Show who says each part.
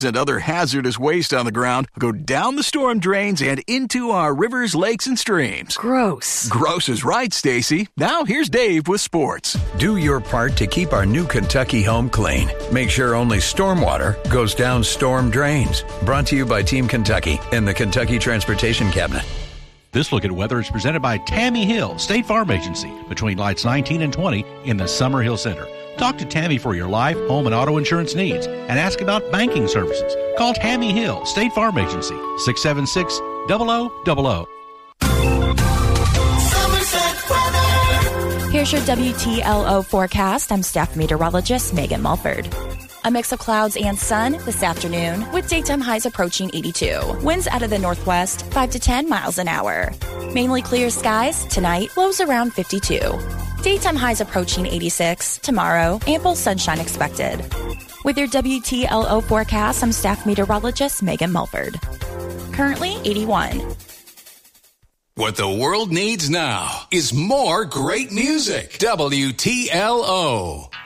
Speaker 1: and other hazardous waste on the ground go down the storm drains and into our rivers, lakes, and streams.
Speaker 2: Gross.
Speaker 1: Gross is right, Stacy. Now here's Dave with sports.
Speaker 3: Do your part to keep our new Kentucky home clean. Make sure only stormwater goes down storm drains. Brought to you by Team Kentucky and the Kentucky Transportation Cabinet.
Speaker 4: This look at weather is presented by Tammy Hill, State Farm Agency, between lights 19 and 20 in the Summer Hill Center. Talk to Tammy for your life, home, and auto insurance needs and ask about banking services. Call Tammy Hill, State Farm Agency, 676-0000.
Speaker 5: Here's your WTLO forecast. I'm staff meteorologist Megan Mulford. A mix of clouds and sun this afternoon with daytime highs approaching 82. Winds out of the northwest 5 to 10 miles an hour. Mainly clear skies tonight, lows around 52. Daytime highs approaching 86. Tomorrow, ample sunshine expected. With your WTLO forecast, I'm staff meteorologist Megan Mulford. Currently 81.
Speaker 6: What the world needs now is more great music. WTLO.